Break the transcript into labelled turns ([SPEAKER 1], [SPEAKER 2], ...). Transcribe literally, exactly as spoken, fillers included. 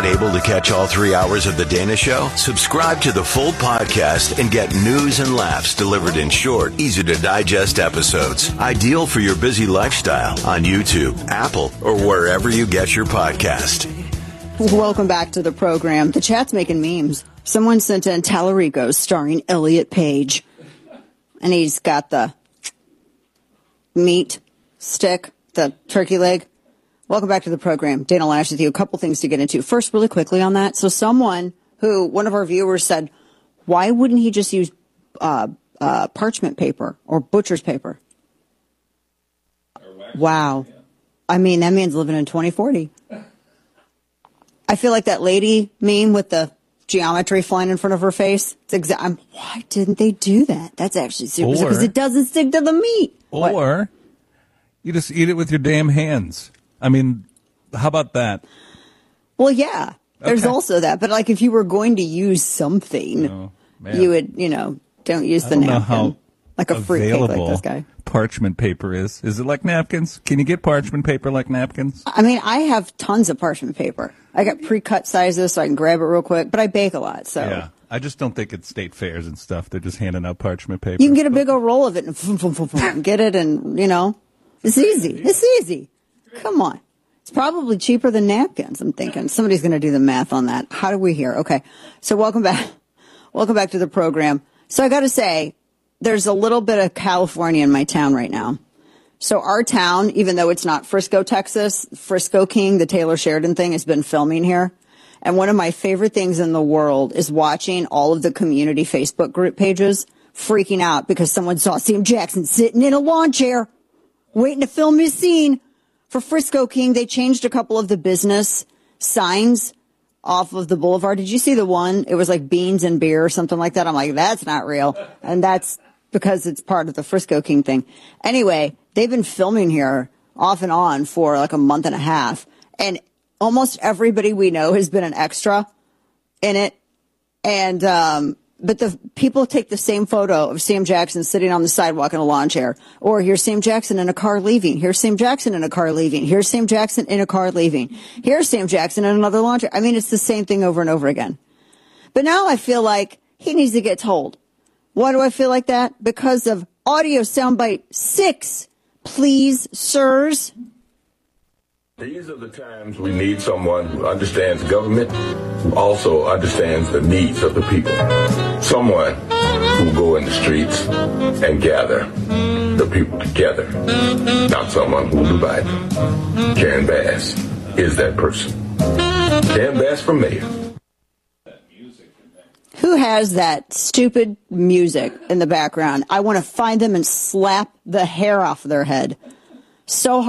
[SPEAKER 1] Not able to catch all three hours of The Dana Show? Subscribe to the full podcast and get news and laughs delivered in short, easy-to-digest episodes. Ideal for your busy lifestyle on YouTube, Apple, or wherever you get your podcast.
[SPEAKER 2] Welcome back to the program. The chat's making memes. Someone sent in Tallarico starring Elliot Page. And he's got the meat stick, the turkey leg. Welcome back to the program. Dana Loesch with you. A couple things to get into. First, really quickly on that. So someone who, one of our viewers said, why wouldn't he just use uh, uh, parchment paper or butcher's paper? Wow. I mean, that man's living in twenty forty. I feel like that lady meme with the geometry flying in front of her face. It's exa- I'm, why didn't they do that? That's actually serious because it doesn't stick to the meat.
[SPEAKER 3] Or what? You just eat it with your damn hands. I mean, how about that?
[SPEAKER 2] Well, yeah, there's okay. also that. But like if you were going to use something, oh, you would, you know, don't use the
[SPEAKER 3] I don't
[SPEAKER 2] napkin.
[SPEAKER 3] Know how
[SPEAKER 2] like a fruitcake like this guy.
[SPEAKER 3] Parchment paper is. Is it like napkins? Can you get parchment paper like napkins?
[SPEAKER 2] I mean, I have tons of parchment paper. I got pre-cut sizes so I can grab it real quick, but I bake a lot, so.
[SPEAKER 3] Yeah, I just don't think it's state fairs and stuff. They're just handing out parchment paper.
[SPEAKER 2] You can get a big old roll of it and boom, boom, boom, boom, get it and, you know, it's easy. It's easy. Come on. It's probably cheaper than napkins, I'm thinking. Somebody's going to do the math on that. How do we hear? Okay, so welcome back. Welcome back to the program. So I got to say, there's a little bit of California in my town right now. So our town, even though it's not Frisco, Texas, Frisco King, the Taylor Sheridan thing, has been filming here. And one of my favorite things in the world is watching all of the community Facebook group pages freaking out because someone saw Sam Jackson sitting in a lawn chair waiting to film his scene. For Frisco King, they changed a couple of the business signs off of the boulevard. Did you see the one? It was like beans and beer or something like that. I'm like, that's not real. And that's because it's part of the Frisco King thing. Anyway, they've been filming here off and on for like a month and a half. And almost everybody we know has been an extra in it. And, um, but the people take the same photo of Sam Jackson sitting on the sidewalk in a lawn chair. Or here's Sam Jackson in a car leaving. Here's Sam Jackson in a car leaving. Here's Sam Jackson in a car leaving. Here's Sam Jackson in another lawn chair. I mean, it's the same thing over and over again. But now I feel like he needs to get told. Why do I feel like that? Because of audio soundbite six. Please, sirs.
[SPEAKER 4] These are the times we need someone who understands government, who also understands the needs of the people. Someone who will go in the streets and gather the people together, not someone who will divide them. Karen Bass is that person. Karen Bass for mayor.
[SPEAKER 2] Who has that stupid music in the background? I want to find them and slap the hair off their head. So hard.